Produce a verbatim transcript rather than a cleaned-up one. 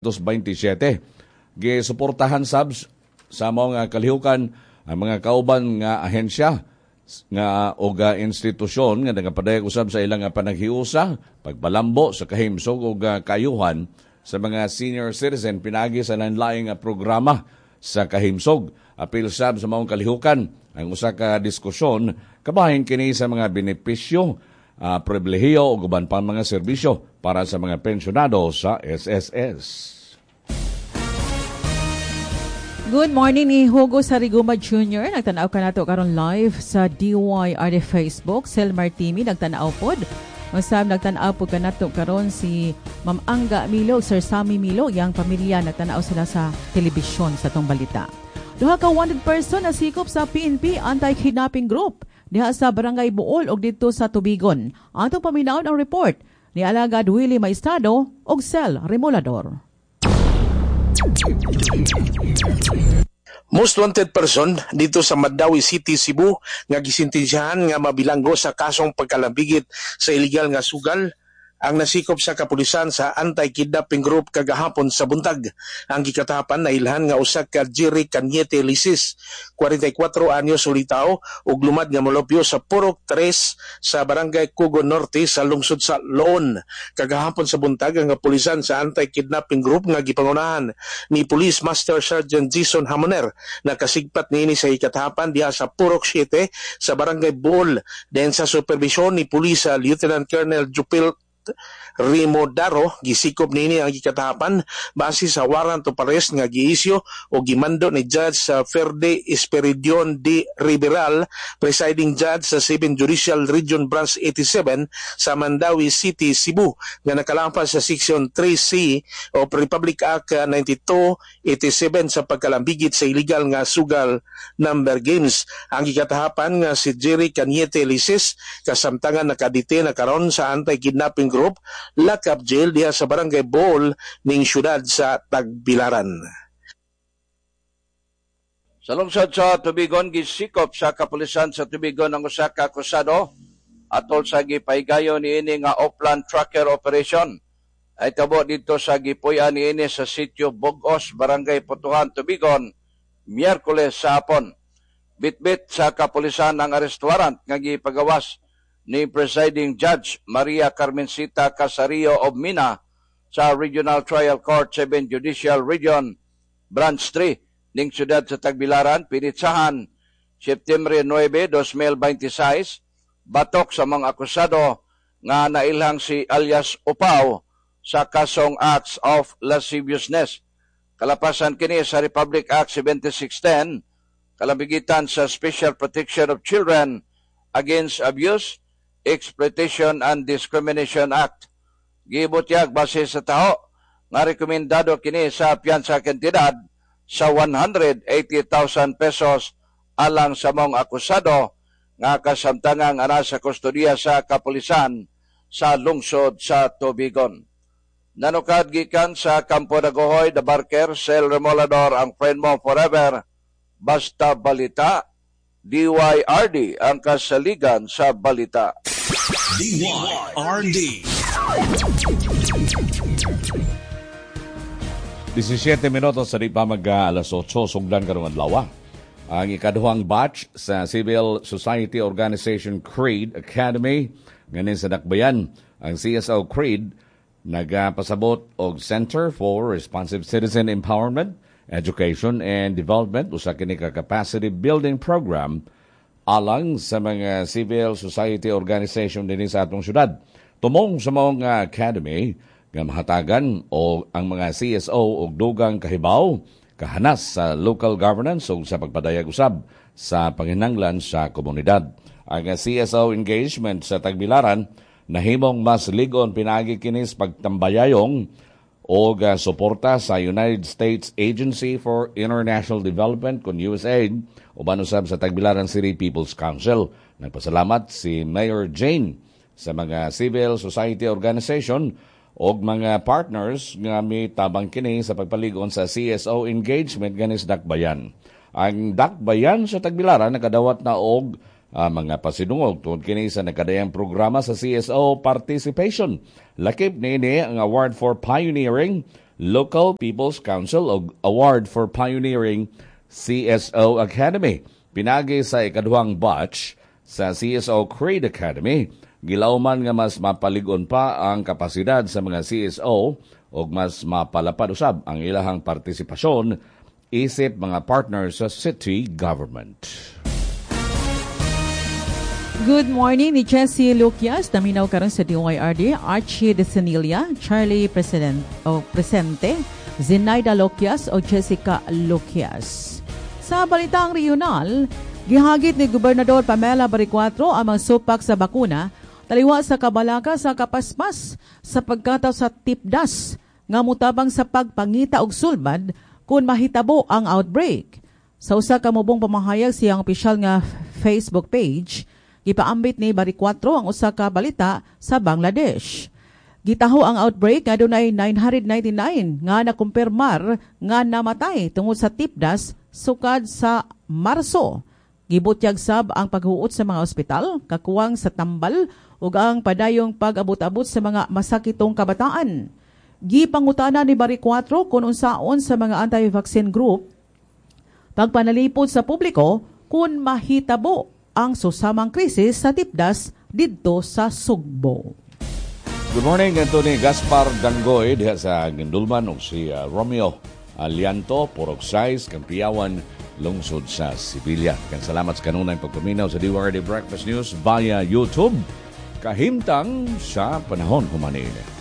twenty-seven. Gisuportahan subs sa mga kalihukan ang mga kauban nga ahensya nga o ga institusyon nga nagapadayag usab sa ilang nga panaghiusa, pagbalambo sa kahimsog o ga kayuhan sa mga senior citizen pinagi sa lain-laing nga programa sa kahimsog. Apil sab sa mga kalihukan ang usa ka diskusyon kabahin kini sa mga benepisyo, uh, pribilehiyo o guban pang mga serbisyo para sa mga pensyonado sa S S S. Good morning ni Hugo Sariguma Junior Nagtanaw ka nato karon live sa D Y R D Facebook. Sel Martimi nagtanaw pod. Masab nagtanaw po ka nato karon si Ma'am Angga Milo, Sir Sammy Milo, yang pamilya nagtanaw sila sa telebisyon sa tong balita. Duha ka wanted person na sikop sa P N P Anti-Kidnapping Group diha sa Barangay Buol og dito sa Tubigon. Atong paminaw ang report ni Alagad Willie Maestrado og Sel Remolador. Most wanted person dito sa Mandawi City, Cebu nga gisintensyahan nga mabilanggo sa kasong pagkalambigit sa illegal nga sugal ang nasikop sa kapulisan sa Anti-Kidnapping Group kagahapon sa buntag. Ang gikatahapan na ilhan nga usa ka Jerry Cañete Lisis, forty-four anyos ulitao ug lumad nga molopyo sa Purok tres sa Barangay Cugo Norte sa lungsod sa Loon. Kagahapon sa buntag ang kapulisan sa Anti-Kidnapping Group nga gipangunahan ni Police Master Sergeant Jason Hamoner nakasigpat niini sa gikatahapan diha sa Purok seven sa Barangay Buol den sa supervision ni Police uh, Lieutenant Colonel Jupil Rimodaro. Gisikop nini ang gikatahapan base sa warrant of arrest nga giisyo o gimando ni Judge sa Ferde Esperidion de Riberal, presiding judge sa seventh Judicial Region Branch eighty-seven sa Mandawi City, Cebu, nga nakalampas sa Section three C of Republic Act ninety-two eighty-seven sa pagkalambigit sa illegal nga sugal number games. Ang gikatahapan nga si Jerry Cañete Lisis kasamtangan nakadete na karon sa Anti-Kidnapping Group lakap jail diha sa Barangay Bohol ning syudad sa Tagbilaran. Sa lungsod sa Tubigon, gisikop sa kapulisan sa Tubigon ang usa ka akusado atol sa gipahigayon niini nga Oplan Tracker Operation. Ay tabo dito sa gipuy-an niini sa sitio Bogos, Barangay Putuhan, Tubigon, Miyerkules sa hapon. Bitbit sa kapulisan ang arrest warrant nga gipagawas ni Presiding Judge Maria Carmencita Casario of Mina sa Regional Trial Court seventh Judicial Region Branch three ning siyudad sa Tagbilaran, pinitsahan September nine, twenty twenty-six, batok sa mga akusado nga nailhang si alias Upaw sa kasong acts of lasciviousness. Kalapasan kini sa Republic Act seventy-six ten, kalambigitan sa Special Protection of Children Against Abuse, Exploitation and Discrimination Act. Gibutyag base sa taho nga rekomendado kini sa piyansa kantidad sa one hundred eighty thousand pesos alang sa mga akusado nga kasamtangang ana sa kustodiya sa kapulisan sa lungsod sa Tubigon. Nanukad gikan sa Campo Dagohoy, The Barker, Sel Remolador, ang friend mo forever, basta balita. D Y R D ang kasaligan sa balita. D Y R D. seventeen minutos sa di pa mag alas eight, sugdan karong adlaw. Ang ikaduhang batch sa Civil Society Organization CREED Academy nganin sa Dakbayan. Ang C S O CREED nagapasabot og Center for Responsive Citizen Empowerment, Education and Development usa kini ka capacity building program alang sa mga civil society organization dinhi sa atong syudad. Tumong sa mga academy nga mahatagan o ang mga C S O og dugang kahibaw kahanas sa local governance ug sa pagpadayag usab sa panginahanglan sa komunidad. Ang C S O engagement sa Tagbilaran nahimong mas ligon pinagi kini sa pagtambayayong o uh, suporta sa United States Agency for International Development kun U S A I D o banusab sa Tagbilaran City People's Council. Nagpasalamat si Mayor Jane sa mga civil society organization o mga partners nga may tabang kini sa pagpaligon sa C S O engagement ganis Dakbayan. Ang Dakbayan sa Tagbilaran nakadawat na og uh, mga pasidungog tungod kini sa nakadayang programa sa C S O participation. Lakip niini ang award for pioneering Local People's Council og Award for Pioneering C S O Academy. Pinagi sa ikaduhang batch sa C S O Creed Academy, gilauman nga mas mapaligon pa ang kapasidad sa mga C S O ug mas mapalapad usab ang ilahang partisipasyon isip mga partners sa city government. Good morning ni Jessie Lucias, naminaw karon sa D Y R D, Archie De Senilia, Charlie President o Presente, Zenaida Lucias o Jessica Lucias. Sa balitang regional, gihagit ni Gobernador Pamela Baricuatro ang mga supak sa bakuna taliwa sa kabalaka sa kapaspas sa pagkataw sa tipdas nga mutabang sa pagpangita og sulbad kung mahitabo ang outbreak. Sa usa ka mubong pamahayag siyang opisyal nga Facebook page, gipaambit ni Baricuatro ang usa ka balita sa Bangladesh. Gitaho ang outbreak nga dunay nine hundred ninety-nine nga nakumpirmar nga namatay tungod sa tipdas sukad sa Marso. Gibutyag sab ang paghuot sa mga ospital, kakuwang sa tambal ug ang padayong pag-abot-abot sa mga masakitong kabataan. Gipangutana ni Baricuatro kung unsaon sa mga anti-vaccine group pagpanalipod sa publiko kung mahitabo ang susamang krisis sa tipdas didto sa Sugbo. Good morning, Anthony Gaspar Dangoy diha sa Gindulman ug si uh, Romeo Alianto, Porok Size, Kampiyawan, lungsod sa Sibilya. Kang salamat sa kanunay pagpaminaw sa D Y R D Breakfast News via YouTube. Kahimtang sa panahon humanin.